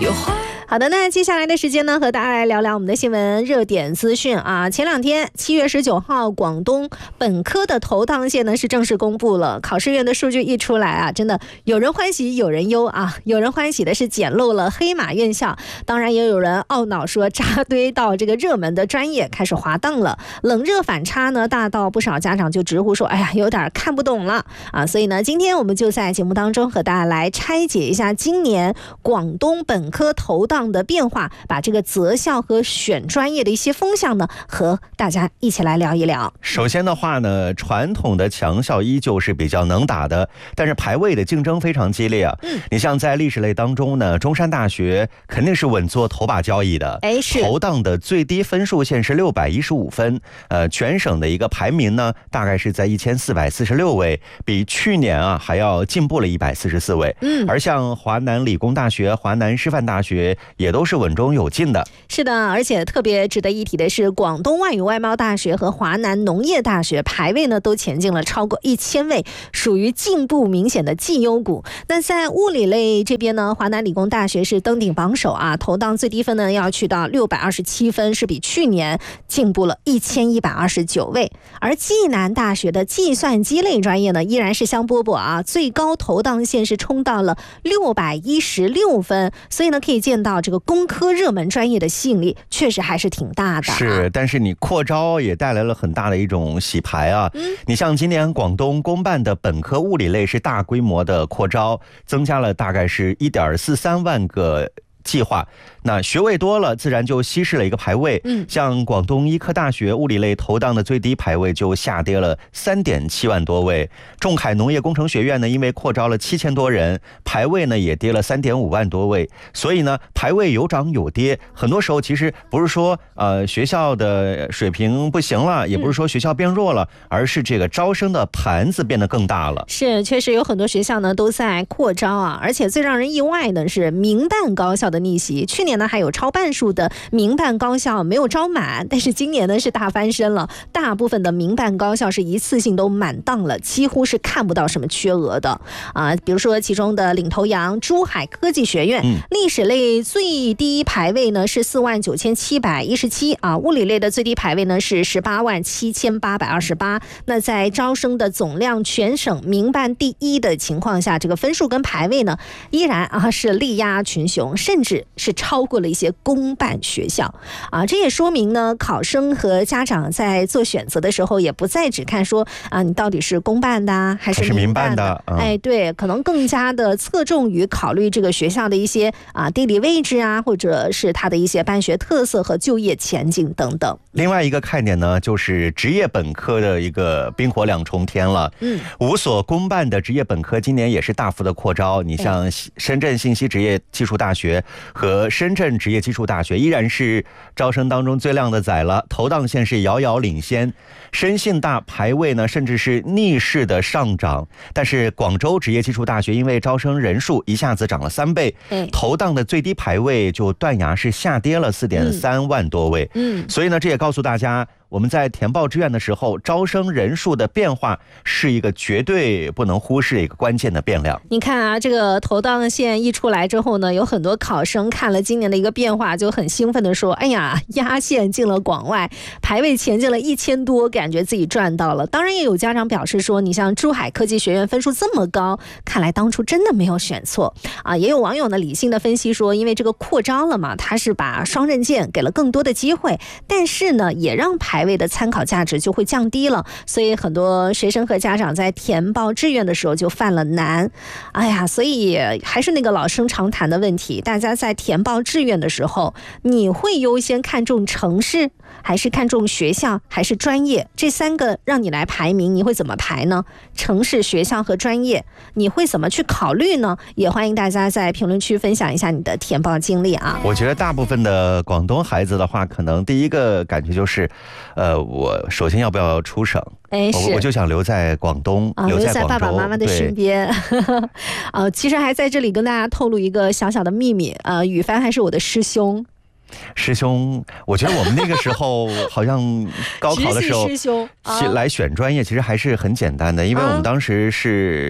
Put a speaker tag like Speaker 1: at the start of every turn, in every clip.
Speaker 1: 好的，那接下来的时间呢，和大家来聊聊我们的新闻热点资讯啊。前两天7月19号，广东本科的投档线呢是正式公布了，考试院的数据一出来啊，真的有人欢喜有人忧啊。有人欢喜的是捡漏了黑马院校，当然也有人懊恼说扎堆到这个热门的专业开始滑档了。冷热反差呢大到不少家长就直呼说，哎呀，有点看不懂了啊。所以呢，今天我们就在节目当中和大家来拆解一下今年广东本科投档的变化，把这个择校和选专业的一些风向呢，和大家一起来聊一聊。
Speaker 2: 首先的话呢，传统的强校依旧是比较能打的，但是排位的竞争非常激烈啊。你像在历史类当中呢，中山大学肯定是稳坐头把交椅的，投档的最低分数线是615分，全省的一个排名呢，大概是在1446位，比去年啊还要进步了144位。而像华南理工大学、华南师范大学也都是稳中有进的。
Speaker 1: 是的，而且特别值得一提的是，广东外语外贸大学和华南农业大学排位呢都前进了超过1000位，属于进步明显的绩优股。那在物理类这边呢，华南理工大学是登顶榜首啊，投档最低分呢要去到627分，是比去年进步了1129位。而暨南大学的计算机类专业呢依然是香饽饽啊，最高投档线是冲到了616分，所以呢可以见到这个工科热门专业的吸引力确实还是挺大的。
Speaker 2: 是，但是你扩招也带来了很大的一种洗牌啊。你像今年广东公办的本科物理类是大规模的扩招，增加了大概是1.43万个计划，那学位多了自然就稀释了一个排位。像广东医科大学物理类投档的最低排位就下跌了3.7万多位。仲恺农业工程学院呢，因为扩招了7000多人，排位呢也跌了3.5万多位。所以呢，排位有涨有跌，很多时候其实不是说学校的水平不行了，也不是说学校变弱了，而是这个招生的盘子变得更大了。
Speaker 1: 是，确实有很多学校呢都在扩招啊，而且最让人意外的是民办高校的逆袭。去年呢还有超半数的民办高校没有招满，但是今年呢是大翻身了，大部分的民办高校是一次性都满档了，几乎是看不到什么缺额的啊。比如说其中的领头羊珠海科技学院，历史类最低排位呢是49717啊，物理类的最低排位呢是187828。那在招生的总量全省民办第一的情况下，这个分数跟排位呢依然是力压群雄，甚至是超过了一些公办学校啊。这也说明呢，考生和家长在做选择的时候，也不再只看说你到底是公办的还是民办的。哎，对，可能更加的侧重于考虑这个学校的一些地理位置啊，或者是它的一些办学特色和就业前景等等。
Speaker 2: 另外一个看点呢，就是职业本科的一个冰火两重天了。5所公办的职业本科今年也是大幅的扩招。你像深圳信息职业技术大学和深圳职业技术大学依然是招生当中最亮的仔了，投档线是遥遥领先。深信大排位呢甚至是逆势的上涨，但是广州职业技术大学因为招生人数一下子涨了3倍，投档的最低排位就断崖是下跌了4.3万多位。所以呢，这也告诉大家，我们在填报志愿的时候，招生人数的变化是一个绝对不能忽视的一个关键的变量。
Speaker 1: 你看啊，这个投档线一出来之后呢，有很多考生看了今年的一个变化，就很兴奋的说，哎呀，压线进了广外，排位前进了1000多，感觉自己赚到了。当然也有家长表示说，你像珠海科技学院分数这么高，看来当初真的没有选错啊。也有网友呢理性的分析说，因为这个扩招了嘛，他是把双刃剑给了更多的机会，但是呢也让排位的参考价值就会降低了，所以很多学生和家长在填报志愿的时候就犯了难。哎呀，所以还是那个老生常谈的问题，大家在填报志愿的时候，你会优先看重城市，还是看重学校，还是专业？这3个让你来排名，你会怎么排呢？城市、学校和专业，你会怎么去考虑呢？也欢迎大家在评论区分享一下你的填报经历啊。
Speaker 2: 我觉得大部分的广东孩子的话，可能第一个感觉就是我首先要不要出省？我就想留在广东，留在爸爸妈妈的身边。
Speaker 1: 其实还在这里跟大家透露一个小小的秘密，宇凡还是我的师兄。
Speaker 2: 师兄，我觉得我们那个时候好像高考的时候来选专业其实还是很简单的，因为我们当时是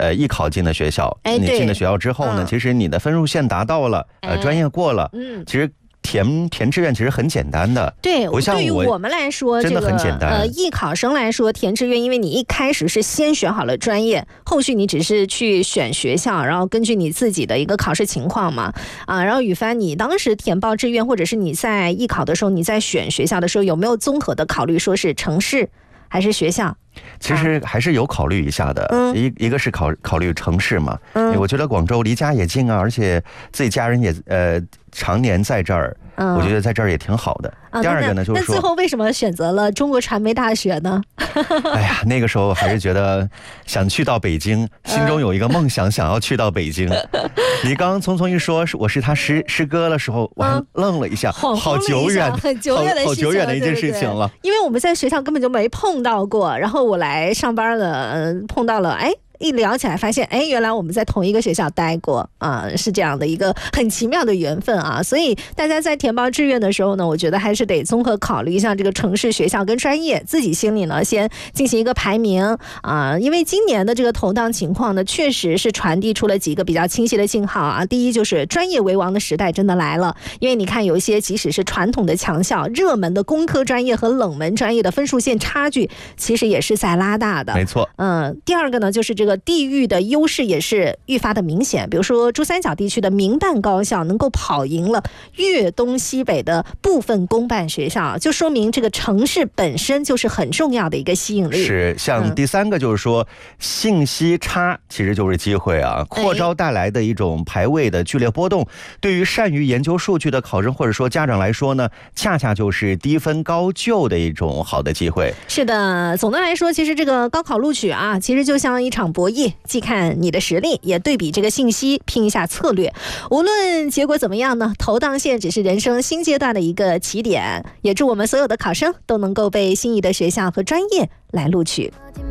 Speaker 2: 艺考进的学校，你进的学校之后呢，其实你的分数线达到了，专业过了，其实填志愿其实很简单的。
Speaker 1: 对，对于我们来说，
Speaker 2: 真的很简单。
Speaker 1: 艺考生来说，填志愿，因为你一开始是先选好了专业，后续你只是去选学校，然后根据你自己的一个考试情况嘛，然后宇帆，你当时填报志愿，或者是你在艺考的时候，你在选学校的时候，有没有综合的考虑，说是城市还是学校？
Speaker 2: 其实还是有考虑一下的，一个是考虑城市嘛，我觉得广州离家也近啊，而且自己家人也常年在这儿，我觉得在这儿也挺好的。第二个呢，就是说，
Speaker 1: 那最后为什么选择了中国传媒大学呢？
Speaker 2: 哎呀，那个时候还是觉得想去到北京，心中有一个梦想，想要去到北京。你刚刚匆匆一说我是他师哥的时候，我还愣了一下，好久远，
Speaker 1: 很久远的事情，
Speaker 2: 好久远的一件事情了。
Speaker 1: 因为我们在学校根本就没碰到过，然后我来上班了，碰到了，一聊起来发现，原来我们在同一个学校待过啊，是这样的一个很奇妙的缘分啊。所以大家在填报志愿的时候呢，我觉得还是得综合考虑一下这个城市、学校跟专业，自己心里呢先进行一个排名啊。因为今年的这个投档情况呢，确实是传递出了几个比较清晰的信号啊。第一就是专业为王的时代真的来了，因为你看有一些即使是传统的强校、热门的工科专业和冷门专业的分数线差距，其实也是在拉大的。
Speaker 2: 没错。
Speaker 1: 第二个呢，就是这个地域的优势也是愈发的明显，比如说珠三角地区的民办高校能够跑赢了粤东西北的部分公办学校，就说明这个城市本身就是很重要的一个吸引力。
Speaker 2: 是，像第三个就是说，信息差其实就是机会啊，扩招带来的一种排位的剧烈波动，对于善于研究数据的考生或者说家长来说呢，恰恰就是低分高就的一种好的机会。
Speaker 1: 是的，总的来说，其实这个高考录取啊，其实就像一场博弈，既看你的实力，也对比这个信息，拼一下策略。无论结果怎么样呢，投档线只是人生新阶段的一个起点。也祝我们所有的考生都能够被心仪的学校和专业来录取。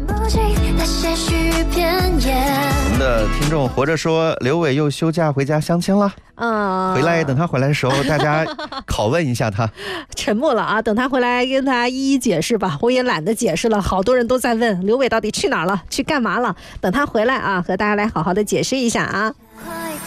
Speaker 2: 我们的听众活着说，刘伟又休假回家相亲了。等他回来的时候，大家拷问一下他。
Speaker 1: 沉默了啊，等他回来跟他一一解释吧，我也懒得解释了，好多人都在问刘伟到底去哪儿了，去干嘛了。等他回来啊，和大家来好好的解释一下啊。